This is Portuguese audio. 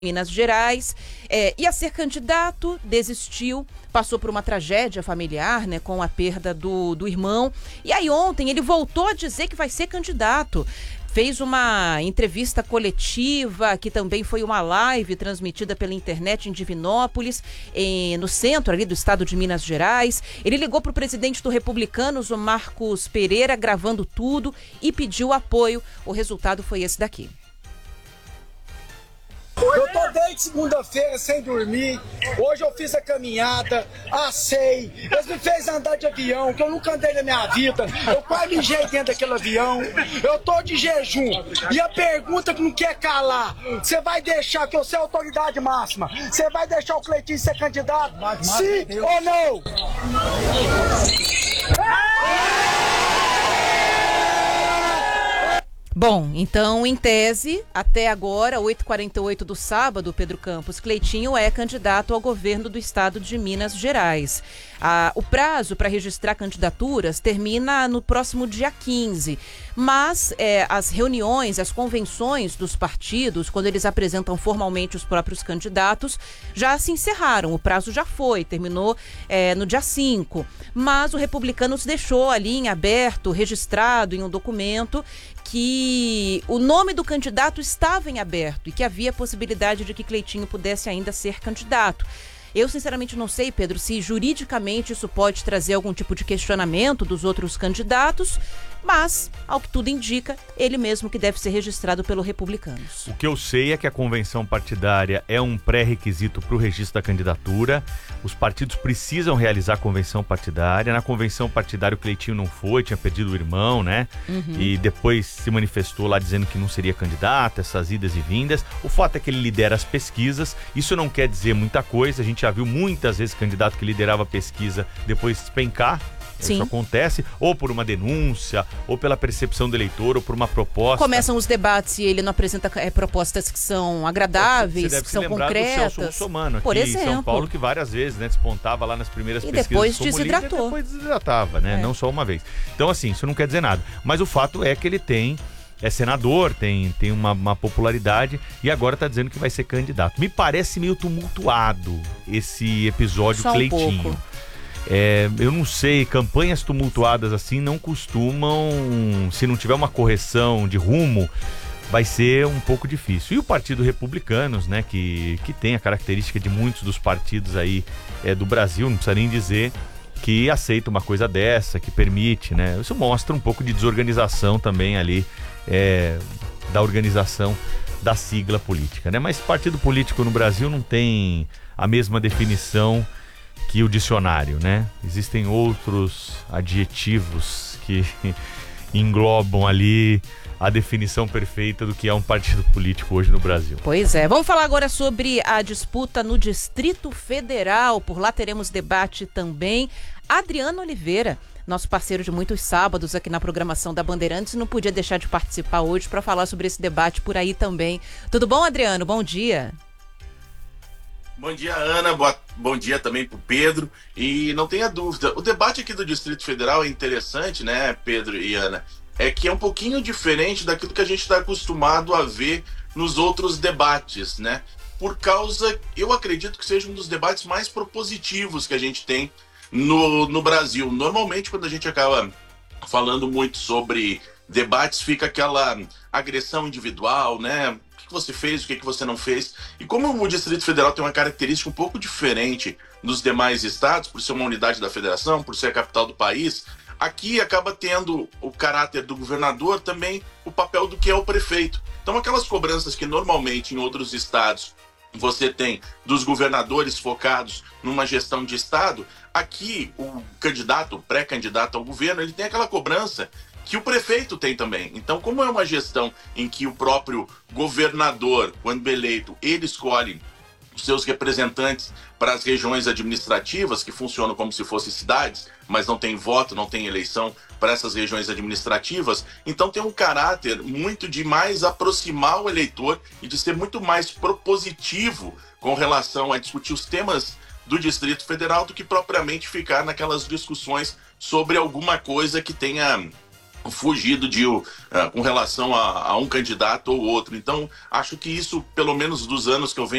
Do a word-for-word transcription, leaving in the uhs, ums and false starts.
Minas Gerais, é, ia ser candidato, desistiu, passou por uma tragédia familiar, né, com a perda do, do irmão. E aí ontem ele voltou a dizer que vai ser candidato. Fez uma entrevista coletiva, que também foi uma live transmitida pela internet em Divinópolis, em, no centro ali do estado de Minas Gerais. Ele ligou para o presidente do Republicanos, o Marcos Pereira, gravando tudo e pediu apoio. O resultado foi esse daqui. Eu tô desde segunda-feira sem dormir. Hoje eu fiz a caminhada, assei. Eles me fez andar de avião, que eu nunca andei na minha vida. Eu quase mijei dentro daquele avião. Eu tô de jejum. E a pergunta que não quer calar: você vai deixar, que eu sou a autoridade máxima, você vai deixar o Cleitinho ser candidato? Sim ou não? Bom, então, em tese, até agora, oito e quarenta e oito do sábado, Pedro Campos, Cleitinho é candidato ao governo do estado de Minas Gerais. Ah, o prazo para registrar candidaturas termina no próximo dia quinze, mas é, as reuniões, as convenções dos partidos, quando eles apresentam formalmente os próprios candidatos, já se encerraram. O prazo já foi, terminou é, no dia cinco, mas o Republicanos deixou ali em aberto, registrado em um documento, que o nome do candidato estava em aberto e que havia possibilidade de que Cleitinho pudesse ainda ser candidato. Eu, sinceramente, não sei, Pedro, se juridicamente isso pode trazer algum tipo de questionamento dos outros candidatos, mas, ao que tudo indica, ele mesmo que deve ser registrado pelo Republicanos. O que eu sei é que a convenção partidária é um pré-requisito para o registro da candidatura. Os partidos precisam realizar a convenção partidária. Na convenção partidária o Cleitinho não foi, tinha perdido o irmão, né? Uhum. E depois se manifestou lá dizendo que não seria candidato, essas idas e vindas. O fato é que ele lidera as pesquisas. Isso não quer dizer muita coisa. A gente já viu muitas vezes candidato que liderava a pesquisa depois despencar. Sim. Isso acontece ou por uma denúncia, ou pela percepção do eleitor, ou por uma proposta. Começam os debates e ele não apresenta é, propostas que são agradáveis, Você deve que se são lembrar concretas. do Celso Russomano aqui por exemplo. em São Paulo, que várias vezes, né, despontava lá nas primeiras e pesquisas depois como desidratou. líder, depois desidratava, né? É. Não só uma vez. Então, assim, isso não quer dizer nada. Mas o fato é que ele tem, é senador, tem, tem uma, uma popularidade e agora tá dizendo que vai ser candidato. Me parece meio tumultuado esse episódio só um Cleitinho. pouco. É, eu não sei, campanhas tumultuadas assim não costumam, se não tiver uma correção de rumo, vai ser um pouco difícil. E o Partido Republicanos, né, que, que tem a característica de muitos dos partidos aí é, do Brasil, não precisa nem dizer, que aceita uma coisa dessa, que permite, né? Isso mostra um pouco de desorganização também ali é, da organização da sigla política, né? Mas partido político no Brasil não tem a mesma definição que o dicionário, né? Existem outros adjetivos que englobam ali a definição perfeita do que é um partido político hoje no Brasil. Pois é. Vamos falar agora sobre a disputa no Distrito Federal. Por lá teremos debate também. Adriano Oliveira, nosso parceiro de muitos sábados aqui na programação da Bandeirantes, não podia deixar de participar hoje para falar sobre esse debate por aí também. Tudo bom, Adriano? Bom dia. Bom dia, Ana. Boa, bom dia também para o Pedro. E não tenha dúvida, o debate aqui do Distrito Federal é interessante, né, Pedro e Ana? É que é um pouquinho diferente daquilo que a gente está acostumado a ver nos outros debates, né? Por causa, eu acredito que seja um dos debates mais propositivos que a gente tem no, no Brasil. Normalmente, quando a gente acaba falando muito sobre debates, fica aquela agressão individual, né? O que você fez, o que você não fez. E como o Distrito Federal tem uma característica um pouco diferente dos demais estados, por ser uma unidade da federação, por ser a capital do país, aqui acaba tendo o caráter do governador, também o papel do que é o prefeito. Então aquelas cobranças que normalmente em outros estados você tem dos governadores focados numa gestão de estado, aqui o candidato, o pré-candidato ao governo, ele tem aquela cobrança que o prefeito tem também. Então, como é uma gestão em que o próprio governador, quando eleito, ele escolhe os seus representantes para as regiões administrativas, que funcionam como se fossem cidades, mas não tem voto, não tem eleição para essas regiões administrativas, então tem um caráter muito de mais aproximar o eleitor e de ser muito mais propositivo com relação a discutir os temas do Distrito Federal do que propriamente ficar naquelas discussões sobre alguma coisa que tenha fugido de uh, com relação a, a um candidato ou outro. Então, acho que isso, pelo menos dos anos que eu venho